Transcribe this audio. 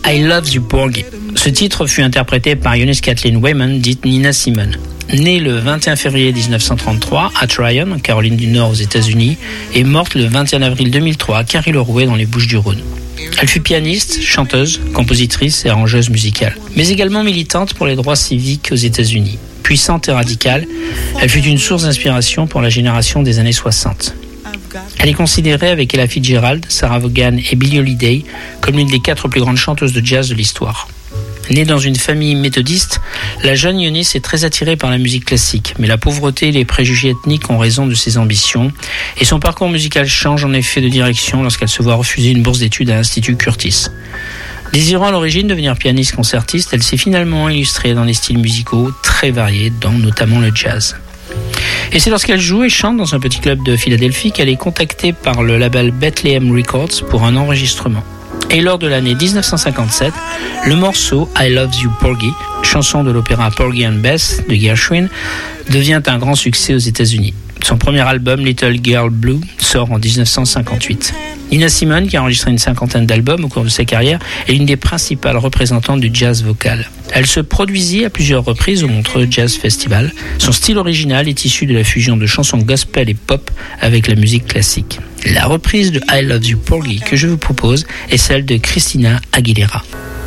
I Love You Porgy. Ce titre fut interprété par Eunice Kathleen Wayman, dite Nina Simone. Née le 21 février 1933 à Tryon, en Caroline du Nord aux États-Unis, et morte le 21 avril 2003 à Carry-le-Rouet dans les Bouches-du-Rhône. Elle fut pianiste, chanteuse, compositrice et arrangeuse musicale, mais également militante pour les droits civiques aux États-Unis. Puissante et radicale, elle fut une source d'inspiration pour la génération des années 60. Elle est considérée avec Ella Fitzgerald, Sarah Vaughan et Billie Holiday comme l'une des 4 plus grandes chanteuses de jazz de l'histoire. Née dans une famille méthodiste, la jeune Eunice est très attirée par la musique classique, mais la pauvreté et les préjugés ethniques ont raison de ses ambitions, et son parcours musical change en effet de direction lorsqu'elle se voit refuser une bourse d'études à l'Institut Curtis. Désirant à l'origine devenir pianiste concertiste, elle s'est finalement illustrée dans des styles musicaux très variés, dont notamment le jazz. Et c'est lorsqu'elle joue et chante dans un petit club de Philadelphie qu'elle est contactée par le label Bethlehem Records pour un enregistrement. Et lors de l'année 1957, le morceau I Love You Porgy, chanson de l'opéra Porgy and Bess de Gershwin, devient un grand succès aux États-Unis. Son premier album, Little Girl Blue, sort en 1958. Nina Simone, qui a enregistré une 50aine d'albums au cours de sa carrière, est l'une des principales représentantes du jazz vocal. Elle se produisit à plusieurs reprises au Montreux Jazz Festival. Son style original est issu de la fusion de chansons gospel et pop avec la musique classique. La reprise de I Love You Porgy que je vous propose est celle de Christina Aguilera.